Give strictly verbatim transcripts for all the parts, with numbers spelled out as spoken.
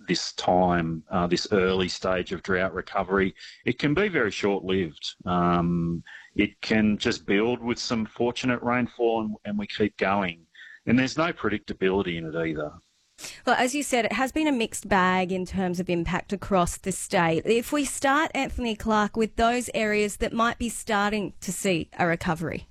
this time, uh, this early stage of drought recovery, it can be very short-lived. Um, it can just build with some fortunate rainfall and, and we keep going. And there's no predictability in it either. Well, as you said, it has been a mixed bag in terms of impact across the state. If we start, Anthony Clark, with those areas that might be starting to see a recovery.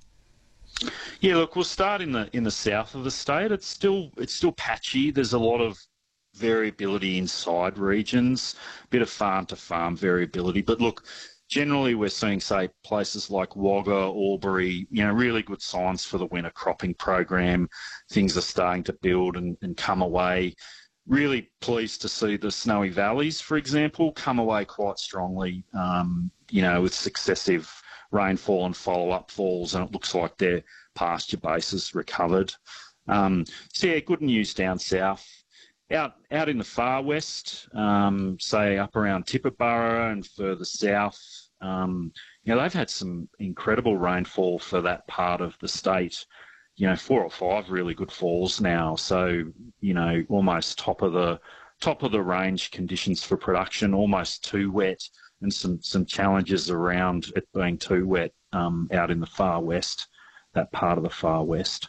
Yeah, look, we'll start in the in the south of the state. It's still it's still patchy. There's a lot of variability inside regions, a bit of farm to farm variability. But look, generally we're seeing, say, places like Wagga, Albury, you know, really good signs for the winter cropping program. Things are starting to build and, and come away. Really pleased to see the Snowy Valleys, for example, come away quite strongly, um, you know, with successive rainfall and follow-up falls, and it looks like their pasture base has recovered. Um, so, yeah, good news down south. Out out in the far west, um, say up around Tibooburra and further south, um, you know, they've had some incredible rainfall for that part of the state. You know, four or five really good falls now. So, you know, almost top of the top of the range conditions for production, almost too wet, and some, some challenges around it being too wet um, out in the far west, that part of the far west.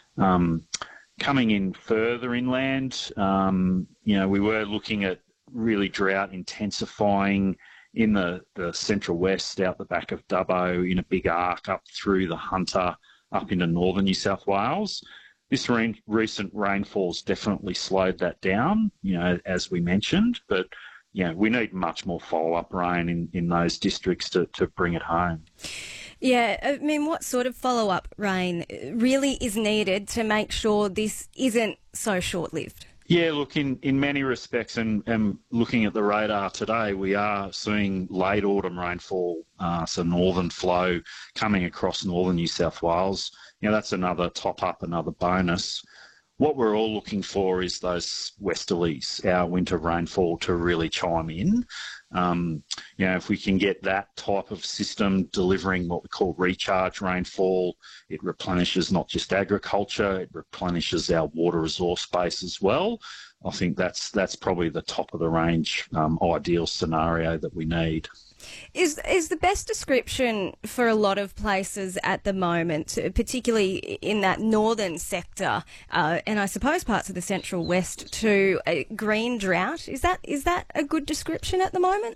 Um, coming in further inland, um, you know, we were looking at really drought intensifying in the, the central west, out the back of Dubbo, in a big arc up through the Hunter, up into northern New South Wales. This rain, recent rainfall's definitely slowed that down, you know, as we mentioned, but yeah, we need much more follow-up rain in, in those districts to, to bring it home. Yeah, I mean, what sort of follow-up rain really is needed to make sure this isn't so short-lived? Yeah, look, in, in many respects, and, and looking at the radar today, we are seeing late autumn rainfall, uh, so northern flow coming across northern New South Wales. You know, that's another top-up, another bonus. What we're all looking for is those westerlies, our winter rainfall, to really chime in. Um, you know, if we can get that type of system delivering what we call recharge rainfall, it replenishes not just agriculture, it replenishes our water resource base as well. I think that's that's probably the top of the range um, ideal scenario that we need. Is is the best description for a lot of places at the moment, particularly in that northern sector, uh, and I suppose parts of the central west too, a green drought? Is that is that a good description at the moment?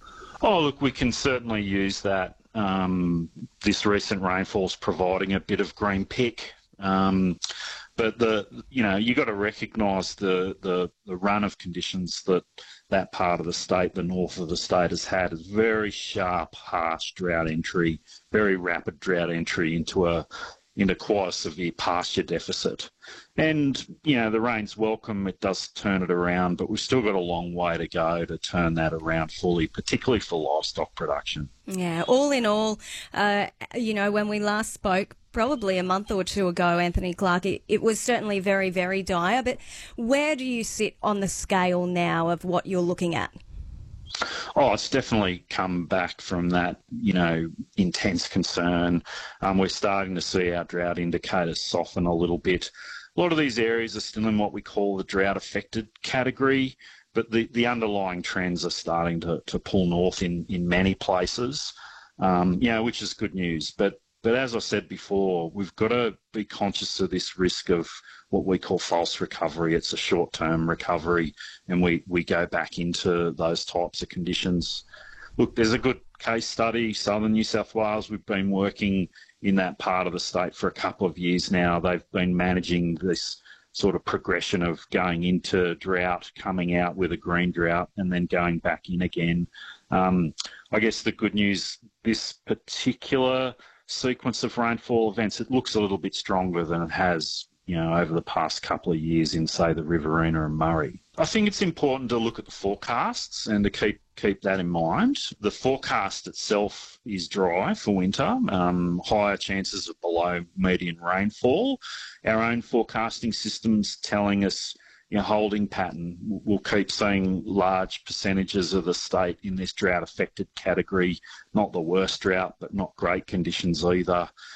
Oh, look, we can certainly use that. Um, this recent rainfall's providing a bit of green pick. Um, but the you know you got to recognise the, the the run of conditions that that part of the state, the north of the state, has had is very sharp, harsh drought entry, very rapid drought entry into a into quite a severe pasture deficit. And, you know, the rain's welcome, it does turn it around, but we've still got a long way to go to turn that around fully, particularly for livestock production. Yeah, all in all, uh, you know, when we last spoke, probably a month or two ago, Anthony Clark, it, it was certainly very, very dire, but where do you sit on the scale now of what you're looking at? Oh, it's definitely come back from that, you know, intense concern. Um, we're starting to see our drought indicators soften a little bit. A lot of these areas are still in what we call the drought-affected category, but the, the underlying trends are starting to, to pull north in, in many places, um, you know, which is good news. But But as I said before, we've got to be conscious of this risk of what we call false recovery. It's a short-term recovery, and we, we go back into those types of conditions. Look, there's a good case study, Southern New South Wales. We've been working in that part of the state for a couple of years now. They've been managing this sort of progression of going into drought, coming out with a green drought, and then going back in again. Um, I guess the good news, this particular sequence of rainfall events, it looks a little bit stronger than it has, you know, over the past couple of years in, say, the Riverina and Murray. I think it's important to look at the forecasts and to keep keep that in mind. The forecast itself is dry for winter, um, higher chances of below median rainfall. Our own forecasting system's telling us, you know, holding pattern. We'll keep seeing large percentages of the state in this drought-affected category, not the worst drought, but not great conditions either.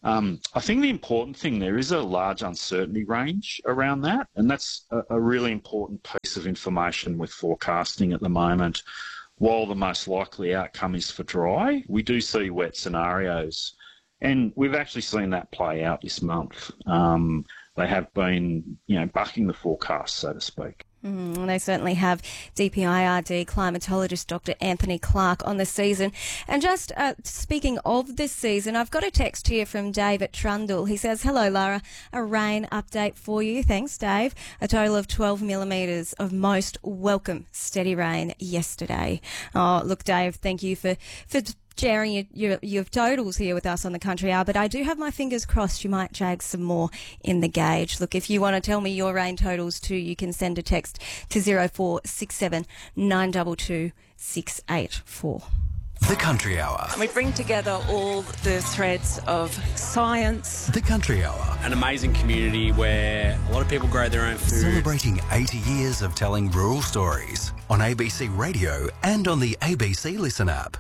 Um, I think the important thing, there is a large uncertainty range around that, and that's a, a really important piece of information with forecasting at the moment. While the most likely outcome is for dry, we do see wet scenarios, and we've actually seen that play out this month. Um, they have been, you know, bucking the forecast, so to speak. Mm, they certainly have. D P I R D climatologist Doctor Anthony Clark on the season. And just uh, speaking of this season, I've got a text here from Dave at Trundle. He says, hello, Lara, a rain update for you. Thanks, Dave. A total of twelve millimetres of most welcome steady rain yesterday. Oh, look, Dave, thank you for, for sharing your, your, your totals here with us on the Country Hour, but I do have my fingers crossed you might jag some more in the gauge. Look, if you want to tell me your rain totals too, you can send a text to zero four six seven nine two two six eight four. The Country Hour. We bring together all the threads of science. The Country Hour. An amazing community where a lot of people grow their own food. Celebrating eighty years of telling rural stories on A B C Radio and on the A B C Listen app.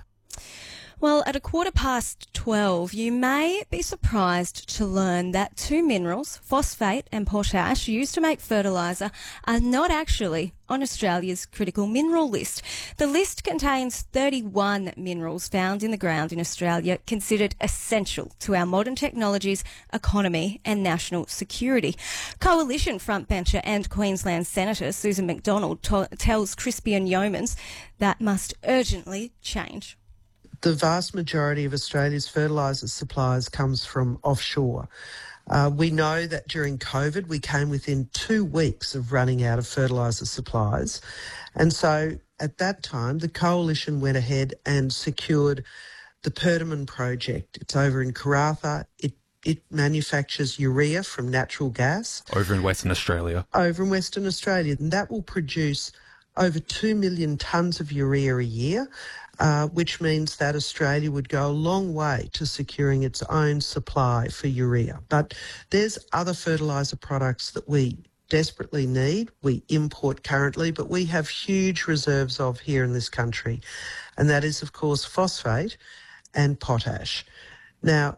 Well, at a quarter past twelve, you may be surprised to learn that two minerals, phosphate and potash, used to make fertiliser, are not actually on Australia's critical mineral list. The list contains thirty-one minerals found in the ground in Australia considered essential to our modern technologies, economy and national security. Coalition frontbencher and Queensland Senator Susan McDonald to- tells Crispian Yeomans that must urgently change. The vast majority of Australia's fertiliser supplies comes from offshore. Uh, we know that during COVID we came within two weeks of running out of fertiliser supplies. And so at that time the Coalition went ahead and secured the Perdaman project. It's over in Karratha. It It manufactures urea from natural gas. Over in Western Australia. Over in Western Australia. And that will produce over two million tonnes of urea a year. Uh, which means that Australia would go a long way to securing its own supply for urea. But there's other fertiliser products that we desperately need. We import currently, but we have huge reserves of here in this country. And that is, of course, phosphate and potash. Now,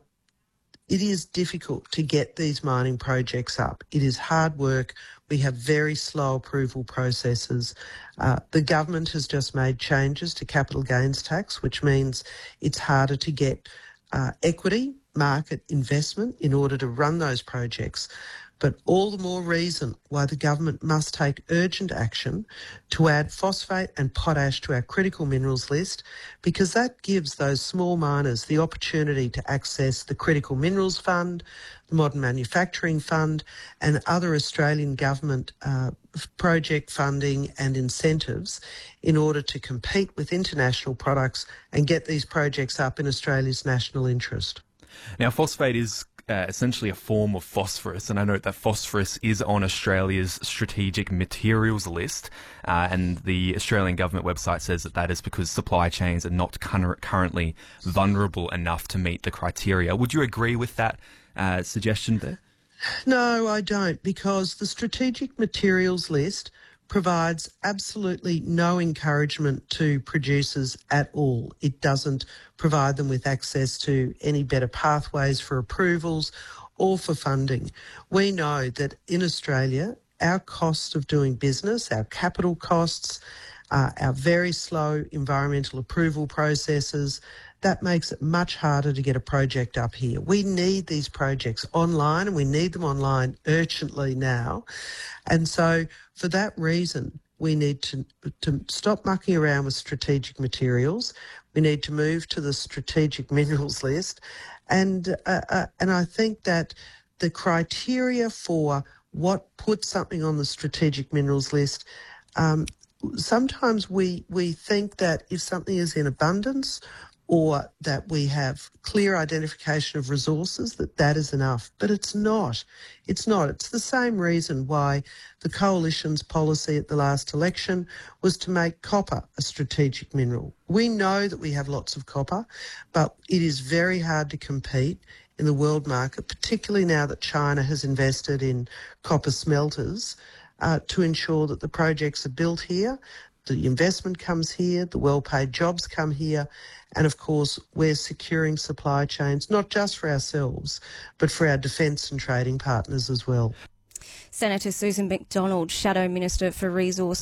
it is difficult to get these mining projects up. It is hard work. We have very slow approval processes. Uh, the government has just made changes to capital gains tax, which means it's harder to get uh, equity market investment in order to run those projects. But all the more reason why the government must take urgent action to add phosphate and potash to our critical minerals list, because that gives those small miners the opportunity to access the Critical Minerals Fund, the Modern Manufacturing Fund, and other Australian government uh, project funding and incentives in order to compete with international products and get these projects up in Australia's national interest. Now, phosphate is Uh, essentially a form of phosphorus, and I note that phosphorus is on Australia's strategic materials list, uh, and the Australian government website says that that is because supply chains are not cur- currently vulnerable enough to meet the criteria. Would you agree with that uh, suggestion there? No, I don't, because the strategic materials list provides absolutely no encouragement to producers at all. It doesn't provide them with access to any better pathways for approvals or for funding. We know that in Australia, our cost of doing business, our capital costs, uh, our very slow environmental approval processes, that makes it much harder to get a project up here. We need these projects online, and we need them online urgently now. And so for that reason, we need to, to stop mucking around with strategic materials. We need to move to the strategic minerals list. And, uh, uh, and I think that the criteria for what puts something on the strategic minerals list, um, sometimes we, we think that if something is in abundance or that we have clear identification of resources, that that is enough. But it's not. It's not. It's the same reason why the Coalition's policy at the last election was to make copper a strategic mineral. We know that we have lots of copper, but it is very hard to compete in the world market, particularly now that China has invested in copper smelters uh, to ensure that the projects are built here, the investment comes here, the well-paid jobs come here, and of course we're securing supply chains, not just for ourselves, but for our defence and trading partners as well. Senator Susan McDonald, Shadow Minister for Resources.